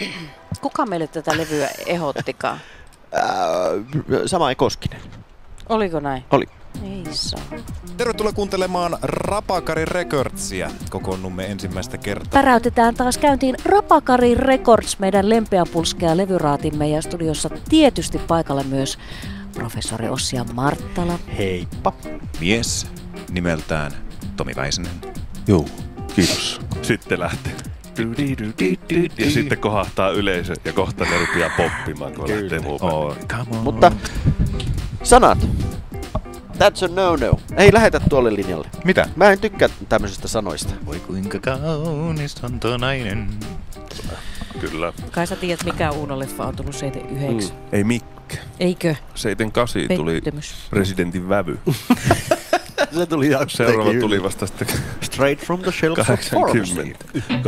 Kuka meille tätä levyä ehottikaan? Sama Koskinen. Oliko näin? Oli. Ei saa. Tervetuloa kuuntelemaan Rapakari Recordsia. Kokoonnumme ensimmäistä kertaa. Päräytetään taas käyntiin Rapakari Records, meidän lempeäpulskea levyraatimme, ja studiossa tietysti paikalla myös professori Ossia Marttala. Heippa. Mies nimeltään Tomi Väisänen. Joo, kiitos. Sitten lähtee. Ja sitten kohahtaa yleisö ja kohta ne rupeaa poppimaan, kun lähtee muu päin. Mutta sanat. That's a no-no. Ei lähetä tuolle linjalle. Mitä? Mä en tykkää tämmöisistä sanoista. Voi kuinka kaunis on tuo nainen. Kyllä. Kai sä tiedät, mikä Uuno-leffa on tullut 79? Ei mikkä. Eikö? 78 tuli Pettymys. Presidentin vävy. Se tuli Seuraava tuli vasta sitten Straight from the shelves of 80.